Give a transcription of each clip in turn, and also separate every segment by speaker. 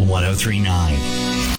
Speaker 1: 1039.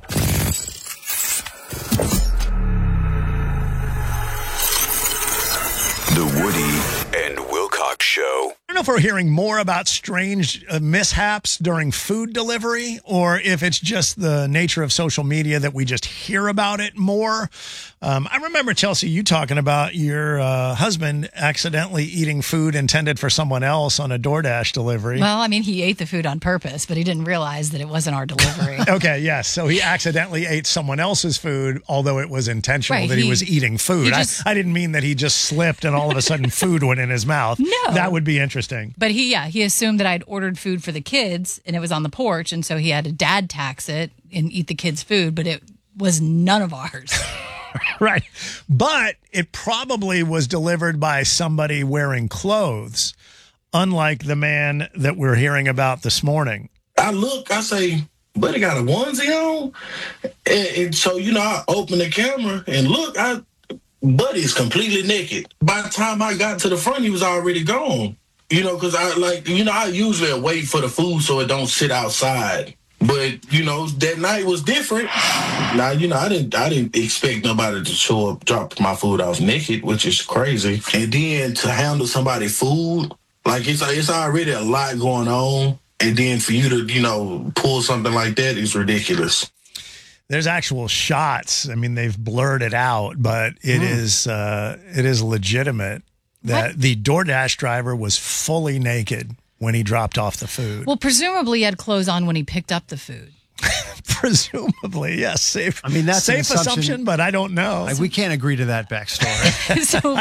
Speaker 2: The Woody and Wilcox Show.
Speaker 3: I don't know if we're hearing more about strange mishaps during food delivery or if it's just the nature of social media that we just hear about it more. I remember, Chelsea, you talking about your husband accidentally eating food intended for someone else on a DoorDash delivery.
Speaker 4: Well, I mean, he ate the food on purpose, but he didn't realize that it wasn't our delivery.
Speaker 3: Okay, yes. So he accidentally ate someone else's food, although it was intentional
Speaker 4: Right,
Speaker 3: that he was eating food. I didn't mean that he just slipped and all of a sudden food went in his mouth.
Speaker 4: No.
Speaker 3: That would be interesting.
Speaker 4: But he assumed that I'd ordered food for the kids and it was on the porch. And so he had to dad tax it and eat the kids' food, but it was none of ours.
Speaker 3: Right. But it probably was delivered by somebody wearing clothes, unlike the man that we're hearing about this morning.
Speaker 5: I say, buddy got a onesie on? And so, I open the camera and look, Buddy's completely naked. By the time I got to the front, he was already gone. Because I usually wait for the food so it don't sit outside. But, that night was different. Now, I didn't expect nobody to show up, drop my food off naked, which is crazy. And then to handle somebody's food, it's already a lot going on. And then for you to, pull something like that is ridiculous.
Speaker 3: There's actual shots. I mean, they've blurred it out, but it is legitimate that the DoorDash driver was fully naked when he dropped off the food.
Speaker 4: Well, presumably he had clothes on when he picked up the food.
Speaker 3: Presumably, yes. Safe.
Speaker 6: I mean, that's
Speaker 3: safe
Speaker 6: an
Speaker 3: assumption, but I don't know.
Speaker 6: We can't agree to that backstory.
Speaker 4: So